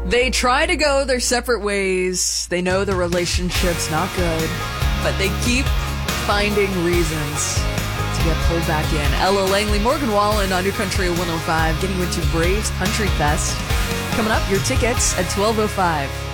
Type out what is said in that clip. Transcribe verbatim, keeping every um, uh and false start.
They try to go their separate ways. They know the relationship's not good, but they keep finding reasons to get pulled back in. Ella Langley, Morgan Wallen on New Country one oh five, getting you into Braves Country Fest. Coming up, your tickets at twelve oh five.